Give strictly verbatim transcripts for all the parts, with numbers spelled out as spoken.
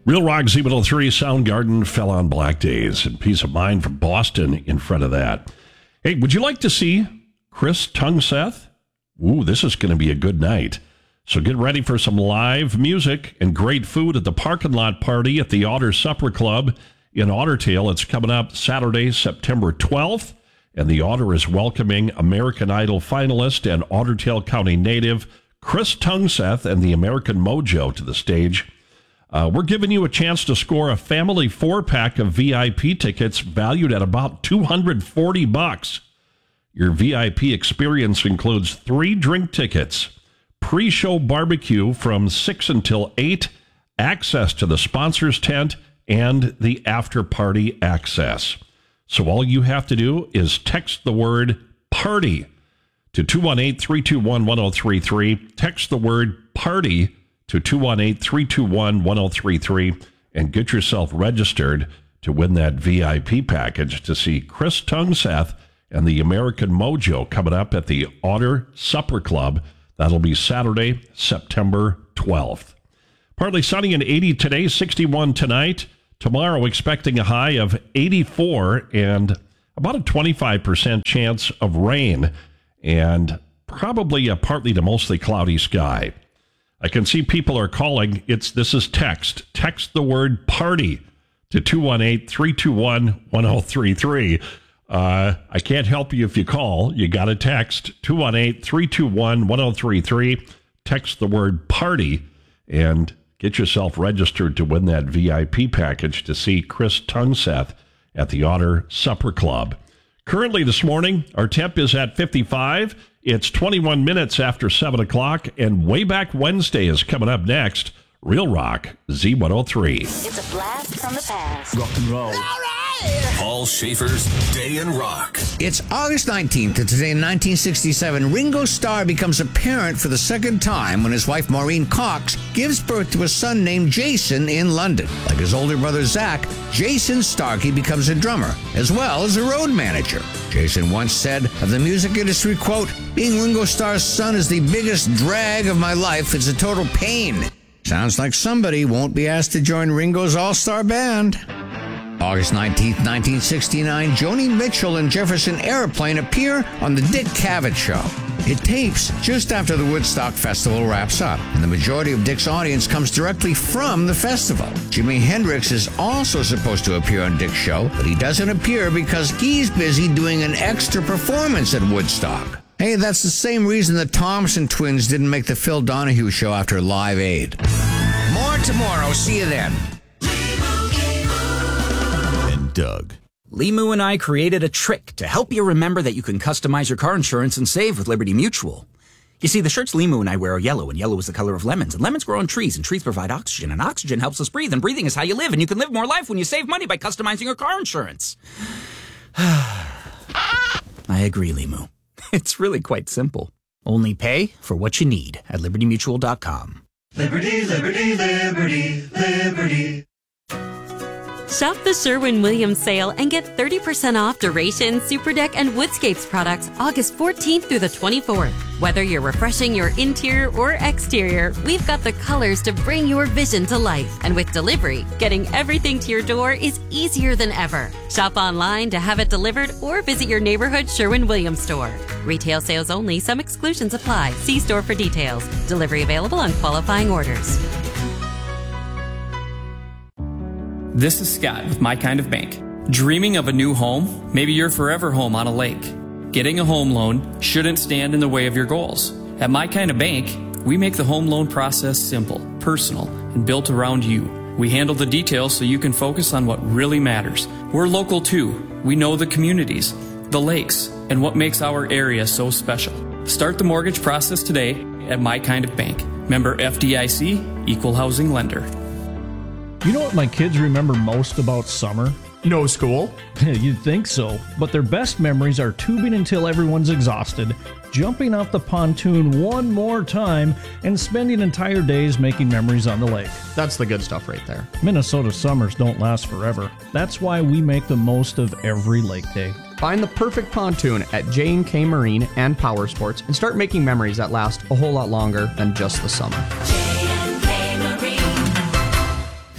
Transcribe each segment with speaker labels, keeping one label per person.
Speaker 1: Real Rock Z one oh three, Soundgarden fell on Black Days, and Peace of Mind from Boston in front of that. Hey, would you like to see Chris Tungseth? Ooh, this is going to be a good night. So get ready for some live music and great food at the parking lot party at the Otter Supper Club in Ottertail. It's coming up Saturday, September twelfth, and the Otter is welcoming American Idol finalist and Ottertail County native Chris Tungseth and the American Mojo to the stage. Uh, we're giving you a chance to score a family four-pack of V I P tickets valued at about two hundred forty bucks. Your V I P experience includes three drink tickets, pre-show barbecue from six until eight, access to the sponsors tent, and the after-party access. So all you have to do is text the word PARTY to two one eight, three two one, one oh three three. Text the word PARTY to two one eight, three two one, one oh three three and get yourself registered to win that V I P package to see Chris Tungseth and the American Mojo coming up at the Otter Supper Club. That'll be Saturday, September twelfth. Partly sunny and eighty today, sixty-one tonight. Tomorrow expecting a high of eighty-four and about a twenty-five percent chance of rain and probably a partly to mostly cloudy sky. I can see people are calling. It's This is text. Text the word PARTY to two one eight, three two one, one oh three three. Uh, I can't help you if you call. You got to text two one eight, three two one, one oh three three. Text the word PARTY and get yourself registered to win that V I P package to see Chris Tungseth at the Otter Supper Club. Currently this morning, our temp is at fifty-five. It's twenty-one minutes after seven o'clock, and Way Back Wednesday is coming up next. Real Rock Z one oh three.
Speaker 2: It's a blast from the past.
Speaker 3: Rock and roll.
Speaker 2: All right!
Speaker 4: Paul Schaefer's Day in Rock.
Speaker 5: It's August nineteenth, and today in nineteen sixty-seven, Ringo Starr becomes a parent for the second time when his wife Maureen Cox gives birth to a son named Jason in London. Like his older brother Zach, Jason Starkey becomes a drummer, as well as a road manager. Jason once said of the music industry, quote, "Being Ringo Starr's son is the biggest drag of my life. It's a total pain." Sounds like somebody won't be asked to join Ringo's all-star band. August nineteenth, nineteen sixty-nine, Joni Mitchell and Jefferson Airplane appear on The Dick Cavett Show. It tapes just after the Woodstock Festival wraps up, and the majority of Dick's audience comes directly from the festival. Jimi Hendrix is also supposed to appear on Dick's show, but he doesn't appear because he's busy doing an extra performance at Woodstock. Hey, that's the same reason the Thompson twins didn't make the Phil Donahue show after Live Aid. More tomorrow. See you then.
Speaker 4: Doug.
Speaker 6: Limu and I created a trick to help you remember that you can customize your car insurance and save with Liberty Mutual. You see, the shirts Limu and I wear are yellow, and yellow is the color of lemons, and lemons grow on trees, and trees provide oxygen, and oxygen helps us breathe, and breathing is how you live, and you can live more life when you save money by customizing your car insurance. I agree, Limu. It's really quite simple. Only pay for what you need at liberty mutual dot com.
Speaker 7: Liberty, liberty, liberty, liberty.
Speaker 8: Shop the Sherwin-Williams sale and get thirty percent off Duration, Superdeck, and Woodscapes products August fourteenth through the twenty-fourth. Whether you're refreshing your interior or exterior, we've got the colors to bring your vision to life. And with delivery, getting everything to your door is easier than ever. Shop online to have it delivered or visit your neighborhood Sherwin-Williams store. Retail sales only. Some exclusions apply. See store for details. Delivery available on qualifying orders.
Speaker 9: This is Scott with My Kind of Bank. Dreaming of a new home? Maybe your forever home on a lake. Getting a home loan shouldn't stand in the way of your goals. At My Kind of Bank, we make the home loan process simple, personal, and built around you. We handle the details so you can focus on what really matters. We're local too. We know the communities, the lakes, and what makes our area so special. Start the mortgage process today at My Kind of Bank. Member F D I C, Equal Housing Lender.
Speaker 10: You know what my kids remember most about summer?
Speaker 11: No school?
Speaker 10: You'd think so, but their best memories are tubing until everyone's exhausted, jumping off the pontoon one more time, and spending entire days making memories on the lake.
Speaker 11: That's the good stuff right there.
Speaker 10: Minnesota summers don't last forever. That's why we make the most of every lake day.
Speaker 11: Find the perfect pontoon at J and K Marine and Power Sports and start making memories that last a whole lot longer than just the summer.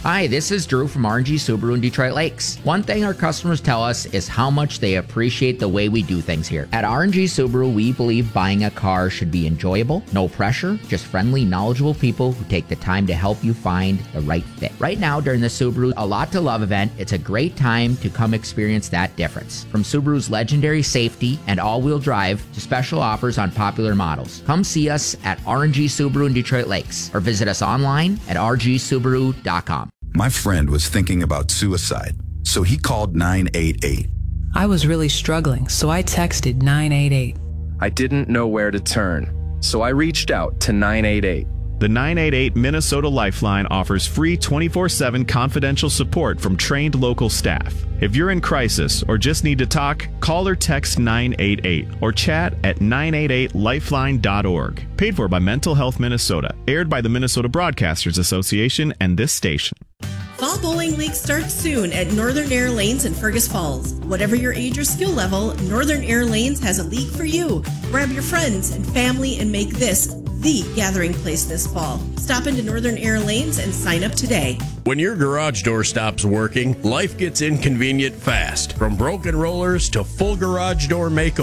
Speaker 3: Hi, this is Drew from R and G Subaru in Detroit Lakes. One thing our customers tell us is how much they appreciate the way we do things here. At R and G Subaru, we believe buying a car should be enjoyable, no pressure, just friendly, knowledgeable people who take the time to help you find the right fit. Right now, during the Subaru A Lot to Love event, it's a great time to come experience that difference. From Subaru's legendary safety and all-wheel drive to special offers on popular models. Come see us at R and G Subaru in Detroit Lakes or visit us online at r g subaru dot com.
Speaker 12: My friend was thinking about suicide, so he called nine eight eight.
Speaker 13: I was really struggling, so I texted nine eight eight.
Speaker 14: I didn't know where to turn, so I reached out to nine eight eight.
Speaker 15: The nine eight eight Minnesota Lifeline offers free twenty-four seven confidential support from trained local staff. If you're in crisis or just need to talk, call or text nine eight eight or chat at nine eight eight lifeline dot org. Paid for by Mental Health Minnesota. Aired by the Minnesota Broadcasters Association and this station.
Speaker 16: Fall Bowling League starts soon at Northern Air Lanes in Fergus Falls. Whatever your age or skill level, Northern Air Lanes has a league for you. Grab your friends and family and make this the gathering place this fall. Stop into Northern Air Lanes and sign up today.
Speaker 17: When your garage door stops working, life gets inconvenient fast. From broken rollers to full garage door makeover.